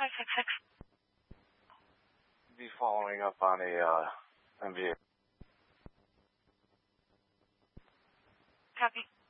566. Be following up on a MVA. Copy.